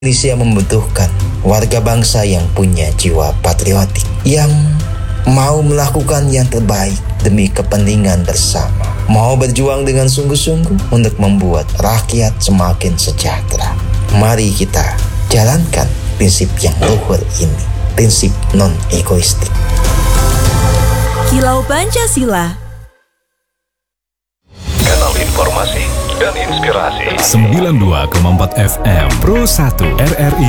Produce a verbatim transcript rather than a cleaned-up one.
Indonesia membutuhkan warga bangsa yang punya jiwa patriotik, yang mau melakukan yang terbaik demi kepentingan bersama, mau berjuang dengan sungguh-sungguh untuk membuat rakyat semakin sejahtera. Mari kita jalankan prinsip yang luhur ini, prinsip non-egoistik. Kilau Pancasila, kanal informasi dan inspirasi. sembilan puluh dua koma empat F M Pro satu R R I